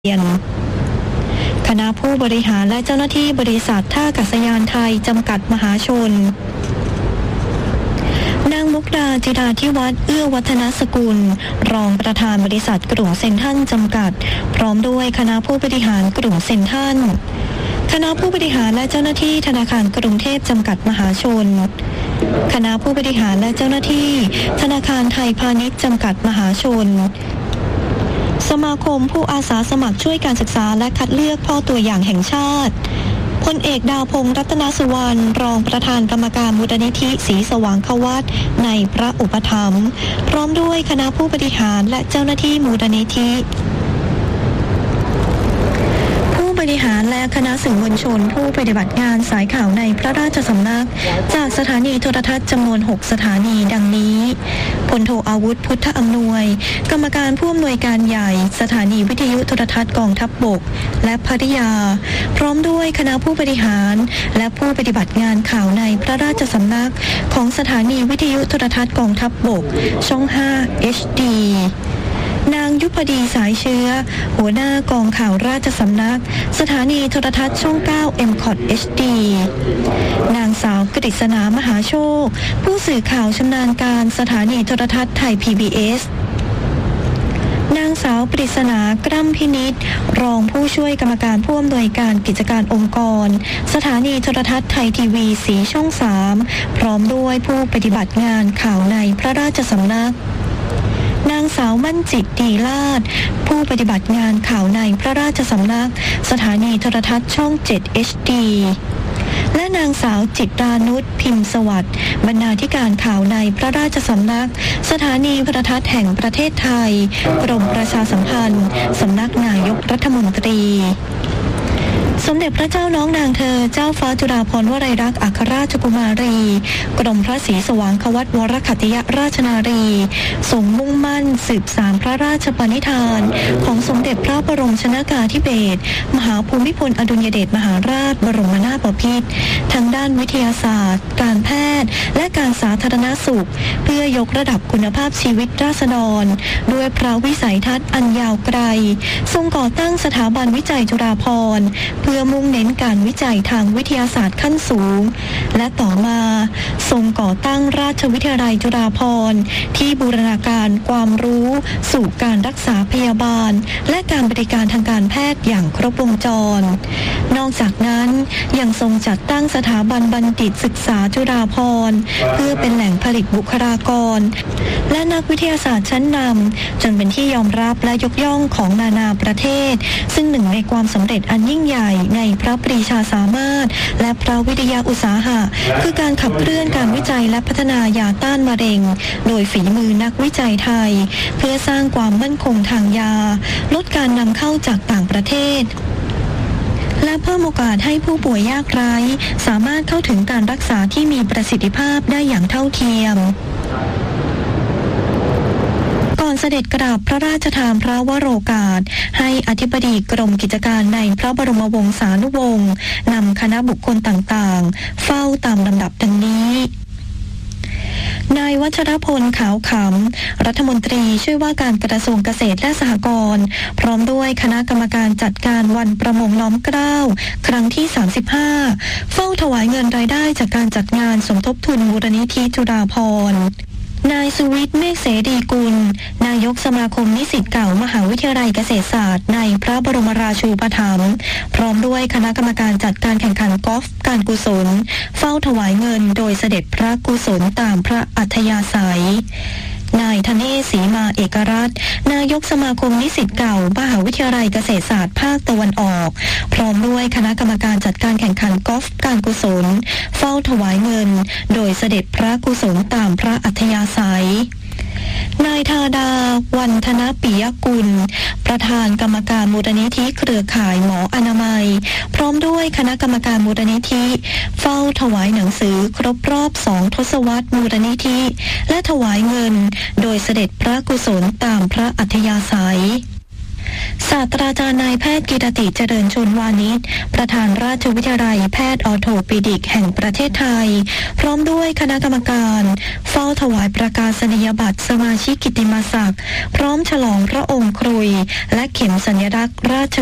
คณะผู้บริหารและเจ้าหน้าที่บริษัทท่าอากาศยานไทยจำกัดมหาชนนางมุกดาจิราธิวัฒน์เอื้อวัฒนสกุลรองประธานบริษัทกรุงเซ็นทรัลจำกัดพร้อมด้วยคณะผู้บริหารกรุงเซ็นทรัลคณะผู้บริหารและเจ้าหน้าที่ธนาคารกรุงเทพจำกัดมหาชนคณะผู้บริหารและเจ้าหน้าที่ธนาคารไทยพาณิชย์จำกัดมหาชนสมาคมผู้อาสาสมัครช่วยการศึกษาและคัดเลือกพ่อตัวอย่างแห่งชาติพลเอกดาวพงษ์รัตนสุวรรณรองประธานกรรมการมูลนิธิศรีสว่างควัตในพระอุปถัมภ์พร้อมด้วยคณะผู้บริหารและเจ้าหน้าที่มูลนิธิบริหารและคณะสื่อมวลชนผู้ปฏิบัติงานสายข่าวในพระราชสำนักจากสถานีโทรทัศน์จำนวน6สถานีดังนี้พลโทอาวุธพุทธอำนวยกรรมการผู้อำนวยการใหญ่สถานีวิทยุโทรทัศน์กองทัพบกและภริยาพร้อมด้วยคณะผู้บริหารและผู้ปฏิบัติงานข่าวในพระราชสำนักของสถานีวิทยุโทรทัศน์กองทัพบกช่อง5 HDนางยุพดีสายเชื้อหัวหน้ากองข่าวราชสำนักสถานีโทรทัศน์ช่อง9 MCOT HD นางสาวกฤษณามหาโชคผู้สื่อข่าวชำนาญการสถานีโทรทัศน์ไทย PBS นางสาวปริศนากรัมพินิจรองผู้ช่วยกรรมการผู้อำนวยการกิจการองค์กรสถานีโทรทัศน์ไทยทีวีสีช่อง3พร้อมด้วยผู้ปฏิบัติงานข่าวในพระราชสำนักนางสาวมั่นจิตดีลาศผู้ปฏิบัติงานข่าวในพระราชสำนักสถานีโทรทัศน์ช่อง7 HD และนางสาวจิตรานุชพิมพ์สวัสดิ์บรรณาธิการข่าวในพระราชสำนักสถานีโทรทัศน์แห่งประเทศไทยกรมประชาสัมพันธ์สำนักนายกรัฐมนตรีสมเด็จพระเจ้าน้องนางเธอเจ้าฟ้าจุฬาภรณ์วลัยลักษณ์อัครราชกุมารีกรมพระศรีสว่างควัตวรขัตติยราชนารีทรงมุ่งมั่นสืบสานพระราชปณิธานของสมเด็จพระบรมชนกาธิเบศรมหาภูมิพลอดุลยเดชมหาราชบรมนาถบพิตรทั้งด้านวิทยาศาสตร์การแพทย์และการสาธารณสุขเพื่อยกระดับคุณภาพชีวิตราษฎรด้วยพระวิสัยทัศน์อันยาวไกลทรงก่อตั้งสถาบันวิจัยจุฬาภรณ์เพื่อมุ่งเน้นการวิจัยทางวิทยาศาสตร์ขั้นสูงและต่อมาทรงก่อตั้งราชวิทยาลัยจุฬาภรณ์ที่บูรณาการความรู้สู่การรักษาพยาบาลและการบริการทางการแพทย์อย่างครบวงจรนอกจากนั้นยังทรงจัดตั้งสถาบันบัณฑิตศึกษาจุฬาภรณ์เพื่อเป็นแหล่งผลิตบุคลากรและนักวิทยาศาสตร์ชั้นนำจนเป็นที่ยอมรับและยกย่องของนานาประเทศซึ่งหนึ่งในความสำเร็จอันยิ่งใหญ่ในพระปรีชาสามารถและพระวิทยาอุตสาหะคือการขับเคลื่อนการวิจัยและพัฒนายาต้านมะเร็งโดยฝีมือนักวิจัยไทยเพื่อสร้างความมั่นคงทางยาลดการนำเข้าจากต่างประเทศและเพิ่มโอกาสให้ผู้ป่วยยากไร้สามารถเข้าถึงการรักษาที่มีประสิทธิภาพได้อย่างเท่าเทียมก่อนเสด็จกราบพระราชทานพระวโรกาสให้อธิบดีกรมกิจการในพระบรมวงศานุวงศ์นำคณะบุคคลต่างๆเฝ้าตามลำดับดังนี้นายวัชรพลขาวขำรัฐมนตรีช่วยว่าการกระทรวงเกษตรและสหกรณ์พร้อมด้วยคณะกรรมการจัดการวันประมงล้อมเกล้าครั้งที่35เฝ้าถวายเงินรายได้จากการจัดงานสมทบทุนมูลนิธิจุฬาภรณ์นายสุวิทย์เมฆเสรีกุลนายกสมาคมนิสิตเก่ามหาวิทยาลัยเกษตรศาสตร์ในพระบรมราชูปถัมภ์พร้อมด้วยคณะกรรมการจัดการแข่งขันกอล์ฟการกุศลเฝ้าถวายเงินโดยเสด็จพระกุศลตามพระอัธยาศัยนายธเนศศรีมาเอกรัตน์นายกสมาคมนิสิตเก่ามหาวิทยาลัยเกษตรศาสตร์ภาคตะวันออกพร้อมด้วยคณะกรรมการจัดการแข่งขันกอล์ฟการกุศลเฝ้าถวายเงินโดยเสด็จพระกุศลตามพระอัธยาศัยนายธาดาวันธนปิยกุลประธานกรรมการมูลนิธิเครือข่ายหมออนามัยพร้อมด้วยคณะกรรมการมูลนิธิเฝ้าถวายหนังสือครบรอบ2 ทศวรรษมูลนิธิและถวายเงินโดยเสด็จพระกุศลตามพระอัธยาศัยศาสตราจารย์นายแพทย์กิตติเจริญชลวานิชประธานราชวิทยาลัยแพทย์ออร์โทปิดิกแห่งประเทศไทยพร้อมด้วยคณะกรรมการเฝ้าถวายประกาศนียบัตรสมาชิกกิตติมศักดิ์พร้อมฉลองพระองค์ครุยและเข็มสัญลักษณ์ราช